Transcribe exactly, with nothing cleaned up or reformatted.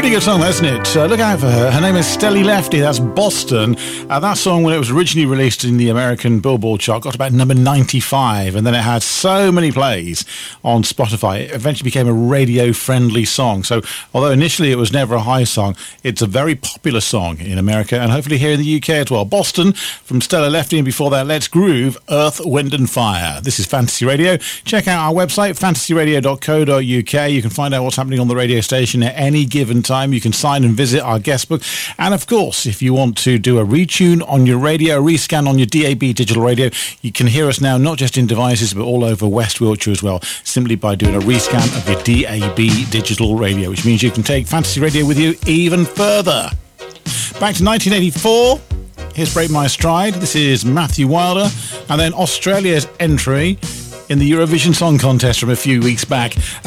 Pretty good song, isn't it? Uh, look out for her. Her name is Stelly Lefty. That's Boston. Uh, that song, when it was originally released in the American Billboard chart, got about number ninety-five, and then it had so many plays on Spotify. It eventually became a radio-friendly song. So, although initially it was never a high song, it's a very popular song in America, and hopefully here in the U K as well. Boston from Stelly Lefty, and before that, Let's Groove, Earth, Wind and Fire. This is Fantasy Radio. Check out our website, fantasy radio dot co dot U K. You can find out what's happening on the radio station at any given time. You can sign and visit our guest book. And of course, if you want to do a retune on your radio, a rescan on your D A B digital radio, you can hear us now not just in devices but all over West Wiltshire as well, simply by doing a rescan of your D A B digital radio, which means you can take Fantasy Radio with you even further. Back to nineteen eighty-four. Here's Break My Stride. This is Matthew Wilder. And then Australia's entry in the Eurovision Song Contest from a few weeks back.